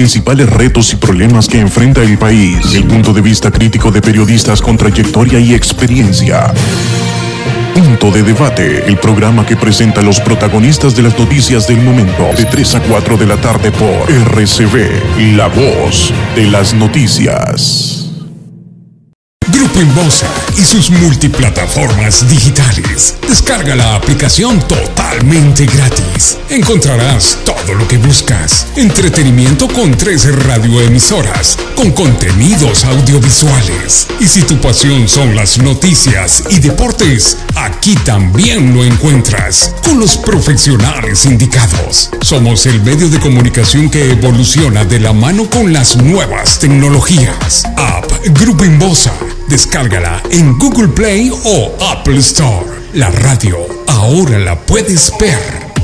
principales retos y problemas que enfrenta el país. El punto de vista crítico de periodistas con trayectoria y experiencia. Punto de Debate, el programa que presenta a los protagonistas de las noticias del momento, de 3 a 4 de la tarde por RCV, la voz de las noticias. Grupo Inbosa y sus multiplataformas digitales. Descarga la aplicación totalmente gratis. Encontrarás todo lo que buscas. Entretenimiento con 13 radioemisoras, con contenidos audiovisuales. Y si tu pasión son las noticias y deportes, aquí también lo encuentras, con los profesionales indicados. Somos el medio de comunicación que evoluciona de la mano con las nuevas tecnologías. App Grupo Inbosa. Descárgala en Google Play o Apple Store. La radio ahora la puedes ver.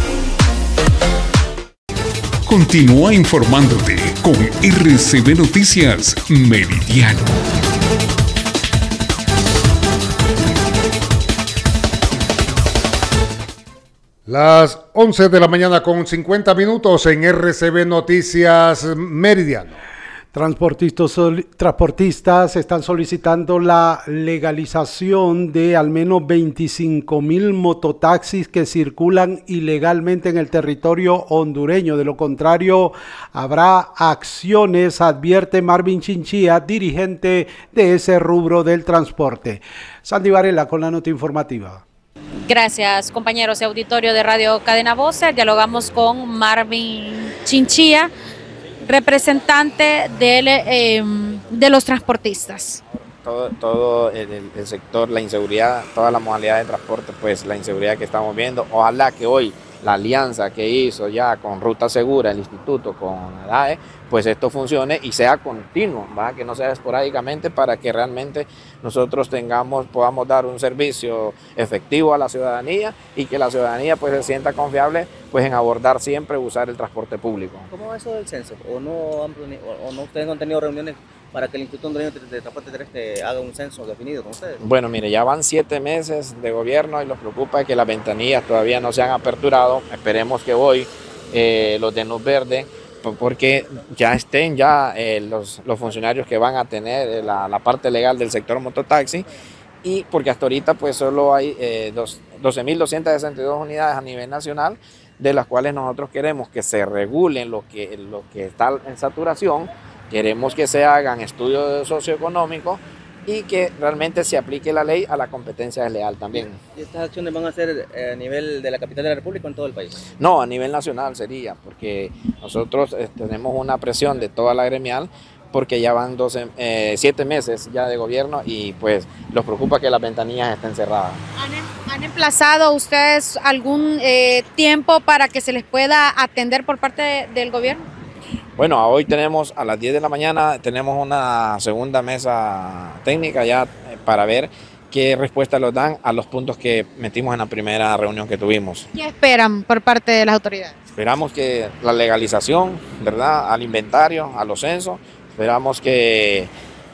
Continúa informándote con RCV Noticias Meridiano. Las 11 de la mañana con 50 minutos en RCV Noticias Meridiano. Transportistas están solicitando la legalización de al menos 25,000 mototaxis que circulan ilegalmente en el territorio hondureño. De lo contrario, habrá acciones, advierte Marvin Chinchilla, dirigente de ese rubro del transporte. Sandy Varela con la nota informativa. Gracias, compañeros de auditorio de Radio Cadena Voces. Dialogamos con Marvin Chinchilla, representante de los transportistas. Todo el sector, la inseguridad, toda la modalidad de transporte, pues la inseguridad que estamos viendo. Ojalá que hoy la alianza que hizo ya con Ruta Segura, el instituto, con ADAE, pues esto funcione y sea continuo, ¿va? Que no sea esporádicamente, para que realmente nosotros podamos dar un servicio efectivo a la ciudadanía y que la ciudadanía pues se sienta confiable pues en abordar siempre usar el transporte público. ¿Cómo va eso del censo? ¿O no ustedes no han tenido reuniones para que el Instituto Hondureño de Transporte Terrestre haga un censo definido con ustedes? Bueno, mire, ya van 7 meses de gobierno y los preocupa que las ventanillas todavía no se han aperturado. Esperemos que hoy los den luz verde, porque ya estén los funcionarios que van a tener la parte legal del sector mototaxi, y porque hasta ahorita pues solo hay 12.262 unidades a nivel nacional, de las cuales nosotros queremos que se regulen lo que está en saturación. Queremos que se hagan estudios socioeconómicos y que realmente se aplique la ley a la competencia desleal también. ¿Y estas acciones van a ser a nivel de la capital de la República o en todo el país? No, a nivel nacional sería, porque nosotros tenemos una presión de toda la gremial, porque ya van 7 meses ya de gobierno y pues los preocupa que las ventanillas estén cerradas. ¿Han emplazado ustedes algún tiempo para que se les pueda atender por parte del gobierno? Bueno, hoy tenemos a las 10 de la mañana, tenemos una segunda mesa técnica ya para ver qué respuesta nos dan a los puntos que metimos en la primera reunión que tuvimos. ¿Qué esperan por parte de las autoridades? Esperamos que la legalización, ¿verdad?, al inventario, a los censos. Esperamos que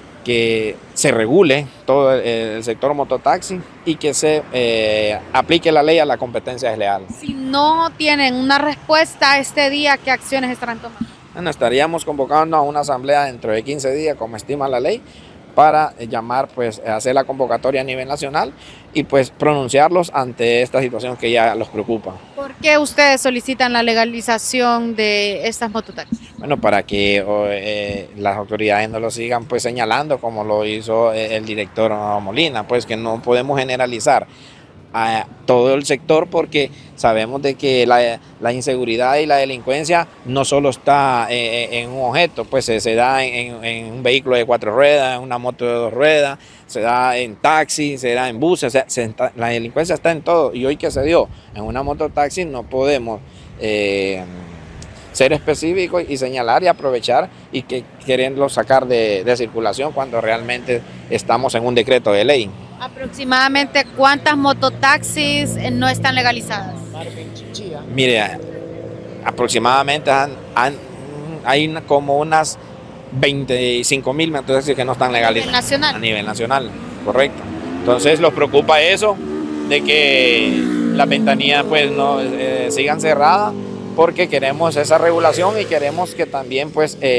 se regule todo el sector mototaxi y que se aplique la ley a la competencia desleal. Si no tienen una respuesta este día, ¿qué acciones estarán tomando? Bueno, estaríamos convocando a una asamblea dentro de 15 días, como estima la ley, para llamar, pues, hacer la convocatoria a nivel nacional y pues pronunciarlos ante esta situación que ya los preocupa. ¿Por qué ustedes solicitan la legalización de estas mototaxis? Bueno, para que las autoridades no lo sigan pues señalando como lo hizo el director Molina, pues que no podemos generalizar a todo el sector, porque sabemos de que la inseguridad y la delincuencia no solo está en un objeto, pues se da en un vehículo de 4 ruedas, en una moto de 2 ruedas, se da en taxi, se da en buses, la delincuencia está en todo, y hoy que se dio en una mototaxi no podemos ser específicos y señalar y aprovechar y que queriendo sacar de circulación cuando realmente estamos en un decreto de ley. ¿Aproximadamente cuántas mototaxis no están legalizadas? Mire, aproximadamente hay como unas 25,000 mototaxis que no están legalizadas. A nivel nacional, correcto. Entonces los preocupa eso, de que las ventanillas pues no sigan cerradas, porque queremos esa regulación y queremos que también pues